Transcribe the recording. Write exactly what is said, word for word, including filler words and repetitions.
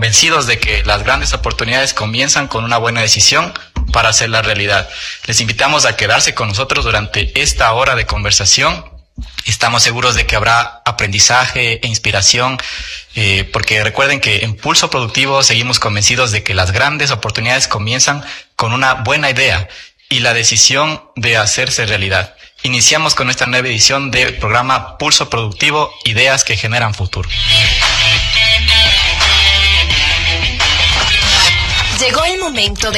convencidos de que las grandes oportunidades comienzan con una buena decisión para hacer la realidad. Les invitamos a quedarse con nosotros durante esta hora de conversación. Estamos seguros de que habrá aprendizaje e inspiración, eh, porque recuerden que en Pulso Productivo seguimos convencidos de que las grandes oportunidades comienzan con una buena idea y la decisión de hacerse realidad. Iniciamos con esta nueva edición del programa Pulso Productivo, ideas que generan futuro. Llegó el momento de